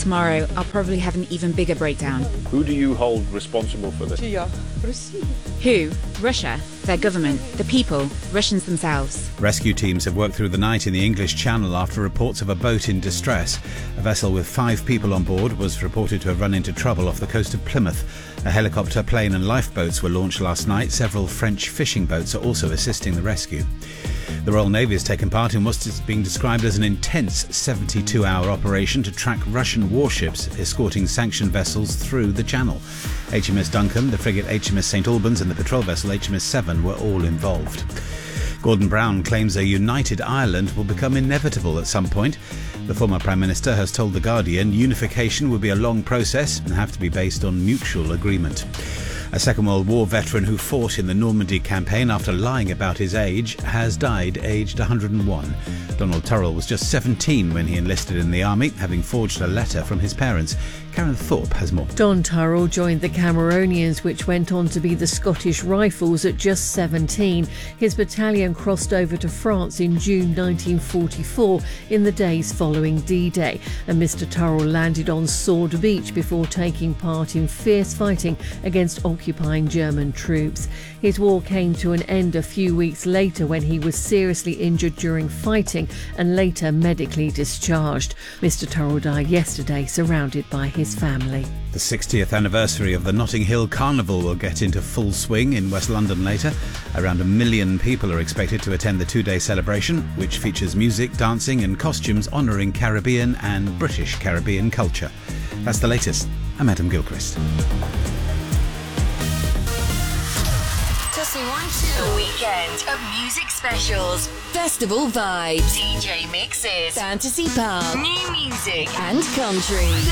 tomorrow, I'll probably have an even bigger breakdown. Who do you hold responsible for this? Who? Russia. Their government. The people. Russians themselves. Rescue teams have worked through the night in the English Channel after reports of a boat in distress. A vessel with 5 people on board was reported to have run into trouble off the coast of Plymouth. A helicopter, plane and lifeboats were launched last night. Several French fishing boats are also assisting the rescue. The Royal Navy has taken part in what's being described as an intense 72-hour operation to track Russian warships escorting sanctioned vessels through the Channel. HMS Duncan, the frigate HMS St Albans and the patrol vessel HMS Severn were all involved. Gordon Brown claims a united Ireland will become inevitable at some point. The former Prime Minister has told The Guardian unification will be a long process and have to be based on mutual agreement. A Second World War veteran who fought in the Normandy campaign after lying about his age has died aged 101. Donald Turrell was just 17 when he enlisted in the army, having forged a letter from his parents. Karen Thorpe has more. Don Turrell joined the Cameronians, which went on to be the Scottish Rifles, at just 17. His battalion crossed over to France in June 1944 in the days following D-Day, and Mr Turrell landed on Sword Beach before taking part in fierce fighting against occupying German troops. His war came to an end a few weeks later when he was seriously injured during fighting and later medically discharged. Mr Turrell died yesterday, surrounded by his family. The 60th anniversary of the Notting Hill Carnival will get into full swing in West London later. Around 1 million people are expected to attend the 2-day celebration, which features music, dancing and costumes honouring Caribbean and British Caribbean culture. That's the latest. I'm Adam Gilchrist. The weekend of music specials, festival vibes, DJ mixes, fantasy pop, new music and country.